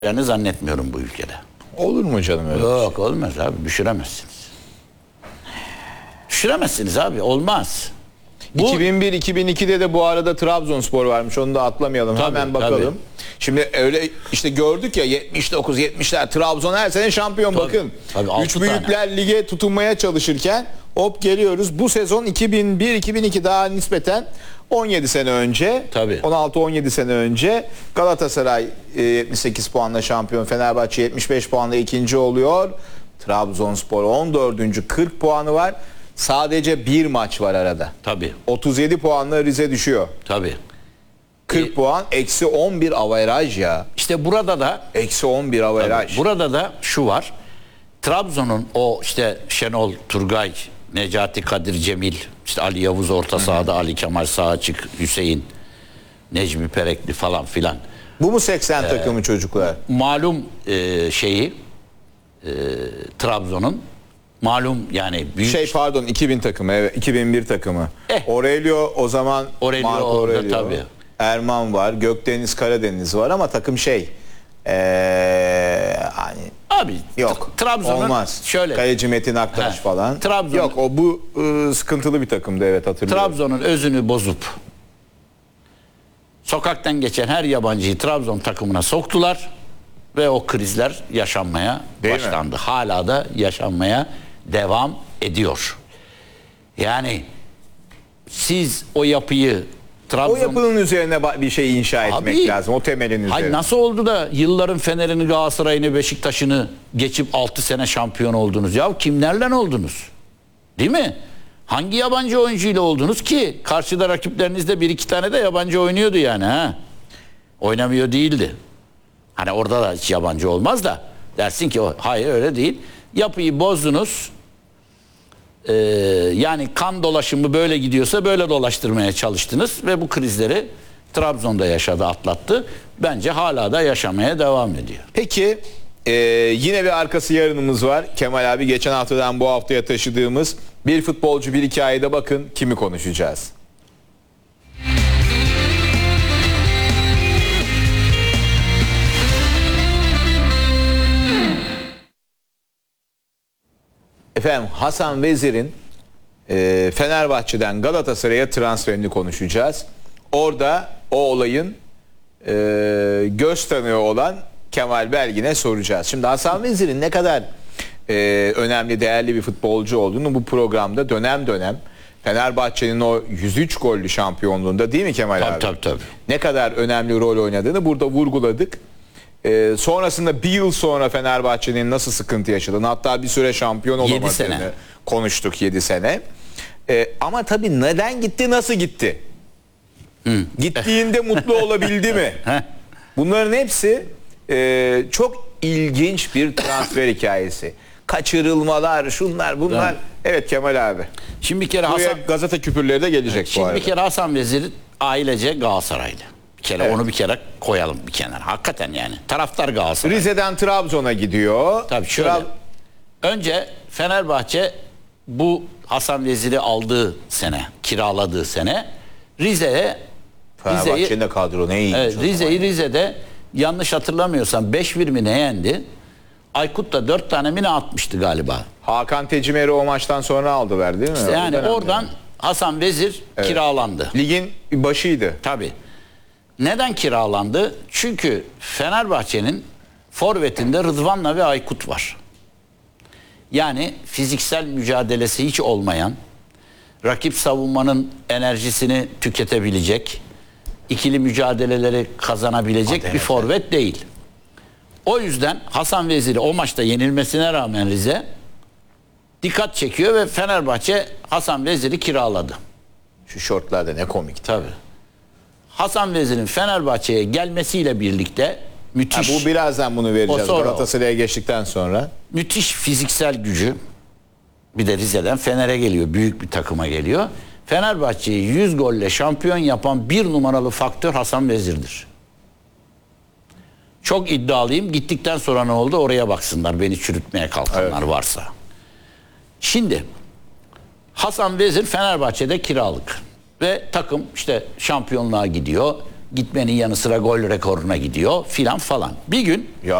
Yani zannetmiyorum bu ülkede. Olur mu canım öyle? Yok, olmaz abi, düşüremezsiniz. Düşüremezsiniz abi, olmaz. 2001-2002'de de bu arada Trabzonspor varmış, onu da atlamayalım. Tabii, Hemen bakalım. tabii. Şimdi öyle işte gördük ya, 79-70'ler Trabzon her sene şampiyon, Tabii, bakın. tabii, 6 Üç büyükler lige tutunmaya çalışırken hop geliyoruz. Bu sezon 2001-2002 daha nispeten 17 sene önce, Tabii. 16-17 sene önce Galatasaray 78 puanla şampiyon, Fenerbahçe 75 puanla ikinci oluyor. Trabzonspor 14. 40 puanı var. Sadece bir maç var arada. Tabii, 37 puanla Rize düşüyor. tabii. 40 puan, eksi 11 averaj ya. İşte burada da Eksi 11 averaj. burada da şu var. Trabzon'un o işte Şenol, Turgay, Necati Kadir Cemil, işte Ali Yavuz orta sahada, Ali Kemal sağ açık, Hüseyin, Necmi Perekli falan filan. Bu mu 80 takımı çocuklar? Malum Trabzon'un malum yani büyük Pardon, 2000 takımı, evet, 2001 takımı. Aurelio o zaman, Aurelio Marco orada Aurelio. tabii. Erman var, Gökdeniz Karadeniz var ama takım hani abi yok. Trabzon'un olmaz. şöyle Kaleci Metin Aktaş falan. Yok, o bu sıkıntılı bir takımdı, evet, hatırlıyorum. Trabzon'un özünü bozup sokaktan geçen her yabancıyı Trabzon takımına soktular ve o krizler yaşanmaya Değil başlandı. Hala da yaşanmaya devam ediyor. Yani siz o yapıyı Trabzon... O yapının üzerine bir şey inşa etmek lazım. O temelin üzerine. Hayır, nasıl oldu da yılların Fener'ini, Galatasaray'ını, Beşiktaş'ını geçip 6 sene şampiyon oldunuz? Ya kimlerle oldunuz? Değil mi? Hangi yabancı oyuncuyla oldunuz ki? Karşıda rakiplerinizde bir iki tane de yabancı oynuyordu yani. Ha? Oynamıyor değildi. Hani orada da hiç yabancı olmaz da dersin ki hayır, öyle değil. Yapıyı bozdunuz. Yani kan dolaşımı böyle gidiyorsa böyle dolaştırmaya çalıştınız ve bu krizleri Trabzon'da yaşadı, atlattı. Bence hala da yaşamaya devam ediyor. Peki yine bir arkası yarınımız var. Kemal abi, geçen haftadan bu haftaya taşıdığımız bir futbolcu bir hikayede bakın kimi konuşacağız. Efendim, Hasan Vezir'in Fenerbahçe'den Galatasaray'a transferini konuşacağız. Orada o olayın göz tanığı olan Kemal Belgin'e soracağız. Şimdi Hasan Vezir'in ne kadar önemli, değerli bir futbolcu olduğunu bu programda dönem dönem Fenerbahçe'nin o 103 gollü şampiyonluğunda, değil mi Kemal abi? Tabii. Ne kadar önemli rol oynadığını burada vurguladık. Sonrasında bir yıl sonra Fenerbahçe'nin nasıl sıkıntı yaşadığını, hatta bir süre şampiyon olamadığını konuştuk, 7 sene. Ama tabii neden gitti, nasıl gitti? Gittiğinde mutlu olabildi mi? Bunların hepsi çok ilginç bir transfer hikayesi. Kaçırılmalar, şunlar bunlar. Evet Kemal abi. Şimdi bir kere gazete küpürleri de gelecek bu arada. Bir kere Hasan Vezir ailece Galatasaraylı. Bir kere onu bir kere koyalım bir kenara. Hakikaten yani. Taraftar Galatasaray. Rize'den Trabzon'a gidiyor. Tabii şöyle. Önce Fenerbahçe bu Hasan Vezir'i aldığı sene, kiraladığı sene Fenerbahçe'nin de kadro ne iyi. Evet, Rize'de yanlış hatırlamıyorsam 5-1 mi ne yendi? Aykut da 4 tane mi ne atmıştı galiba. Hakan Tecimer'i o maçtan sonra aldılar, değil mi? İşte yani oradan Hasan Vezir kiralandı. Ligin başıydı. Tabii. Neden kiralandı? Çünkü Fenerbahçe'nin forvetinde Rıdvan'la ve Aykut var. Yani fiziksel mücadelesi hiç olmayan, rakip savunmanın enerjisini tüketebilecek, ikili mücadeleleri kazanabilecek bir forvet değil. O yüzden Hasan Vezir'i o maçta yenilmesine rağmen Rize dikkat çekiyor ve Fenerbahçe Hasan Vezir'i kiraladı. Şu şortlarda ne komik. Tabii. Hasan Vezir'in Fenerbahçe'ye gelmesiyle birlikte müthiş... Bu birazdan bunu vereceğiz. sonra Galatasaray'a geçtikten sonra. Müthiş fiziksel gücü, bir de Rize'den Fener'e geliyor. Büyük bir takıma geliyor. Fenerbahçe'yi 100 golle şampiyon yapan bir numaralı faktör Hasan Vezir'dir. Çok iddialıyım. Gittikten sonra ne oldu? Oraya baksınlar. Beni çürütmeye kalkanlar varsa. Şimdi Hasan Vezir Fenerbahçe'de kiralık. Ve takım işte şampiyonluğa gidiyor. Gitmenin yanı sıra gol rekoruna gidiyor filan falan. Bir gün